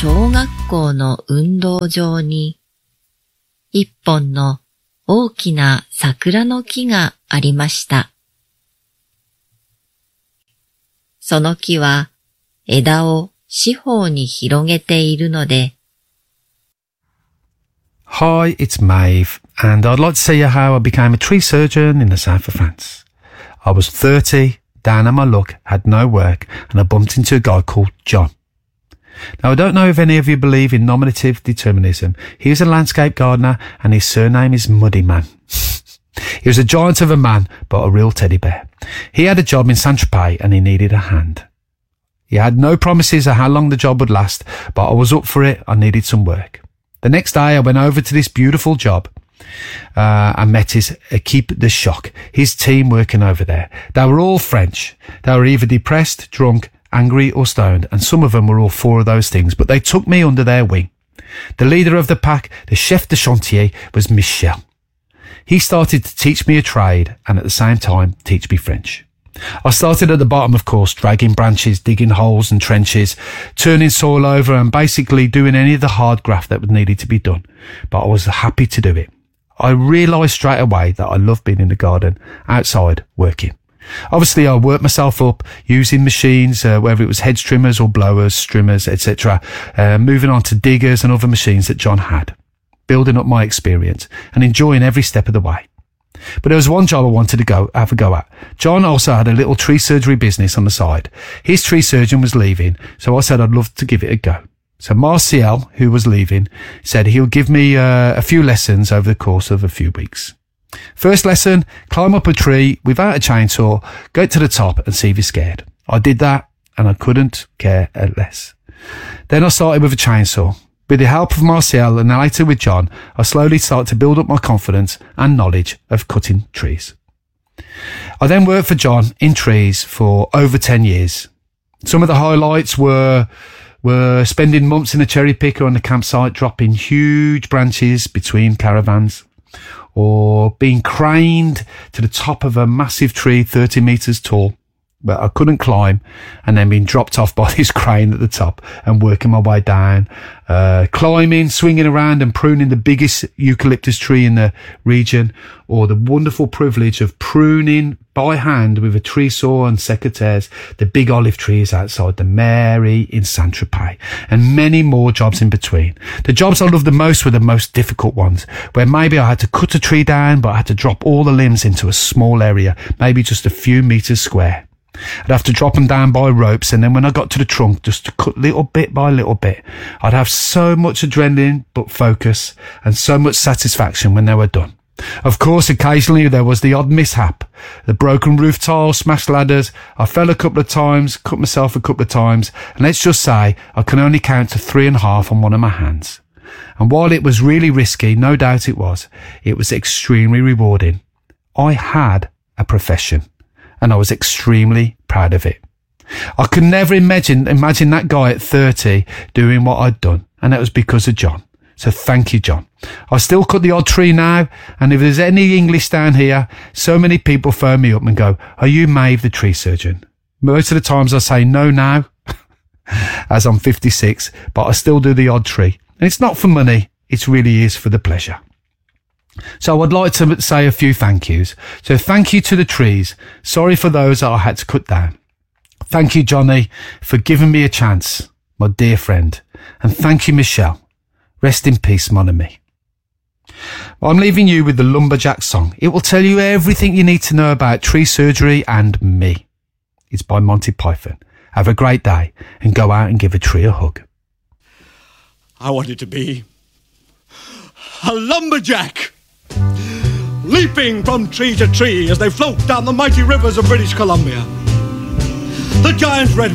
小学校の運動場に一本の大きな桜の木がありました。その木は枝を四方に広げているので、 Hi, it's Maeve, and I'd like to tell you how I became a tree surgeon in the south of France. I was 30, down on my luck, had no work, and I bumped into a guy called John. Now, I don't know if any of you believe in nominative determinism. He was a landscape gardener, and his surname is Muddy Man. He was a giant of a man, but a real teddy bear. He had a job in Saint-Tropez, and he needed a hand. He had no promises of how long the job would last, but I was up for it. I needed some work. The next day, I went over to this beautiful job and met his Équipe de Choc, his team working over there. They were all French. They were either depressed, drunk, angry or stoned, and some of them were all four of those things, but they took me under their wing. The leader of the pack, the chef de chantier, was Michel. He started to teach me a trade and at the same time teach me French. I started at the bottom, of course, dragging branches, digging holes and trenches, turning soil over and basically doing any of the hard graft that needed to be done. But I was happy to do it. I realised straight away that I loved being in the garden, outside, working. Obviously, I worked myself up using machines, whether it was hedge trimmers or blowers, strimmers, etc., moving on to diggers and other machines that John had, building up my experience and enjoying every step of the way. But there was one job I wanted to have a go at. John also had a little tree surgery business on the side. His tree surgeon was leaving, so I said I'd love to give it a go. So Martial, who was leaving, said he'll give me a few lessons over the course of a few weeks. First lesson, climb up a tree without a chainsaw, go to the top and see if you're scared. I did that and I couldn't care less. Then I started with a chainsaw. With the help of Martial and later with John, I slowly started to build up my confidence and knowledge of cutting trees. I then worked for John in trees for over 10 years. Some of the highlights were spending months in a cherry picker on the campsite, dropping huge branches between caravans, or being craned to the top of a massive tree 30 metres tall, but I couldn't climb, and then being dropped off by this crane at the top and working my way down, climbing, swinging around and pruning the biggest eucalyptus tree in the region, or the wonderful privilege of pruning by hand with a tree saw and secateurs the big olive trees outside the Mairie in Saint-Tropez, and many more jobs in between. The jobs I loved the most were the most difficult ones, where maybe I had to cut a tree down, but I had to drop all the limbs into a small area, maybe just a few metres square. I'd have to drop them down by ropes, and then when I got to the trunk, just to cut little bit by little bit, I'd have so much adrenaline but focus and so much satisfaction when they were done. Of course, occasionally there was the odd mishap. The broken roof tiles, smashed ladders. I fell a couple of times, cut myself a couple of times, and let's just say I can only count to 3.5 on one of my hands. And while it was really risky, no doubt it was extremely rewarding. I had a profession, and I was extremely proud of it. I could never imagine that guy at 30 doing what I'd done, and that was because of John. So thank you, John. I still cut the odd tree now, and if there's any English down here, so many people phone me up and go, "Are you Maeve the tree surgeon?" Most of the times I say no now, as I'm 56, but I still do the odd tree. And it's not for money, it really is for the pleasure. So I'd like to say a few thank yous. So thank you to the trees. Sorry for those that I had to cut down. Thank you, Johnny, for giving me a chance, my dear friend. And thank you, Michelle. Rest in peace, mon ami. I'm leaving you with the Lumberjack song. It will tell you everything you need to know about tree surgery and me. It's by Monty Python. Have a great day and go out and give a tree a hug. I wanted to be a lumberjack, leaping from tree to tree as they float down the mighty rivers of British Columbia. The giant red